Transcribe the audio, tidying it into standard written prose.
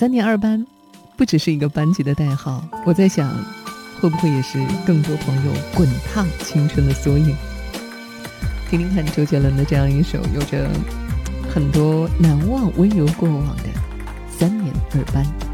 3年2班不只是一个班级的代号，我在想会不会也是更多朋友滚烫青春的缩影。听听看周杰伦的这样一首有着很多难忘温柔过往的3年2班。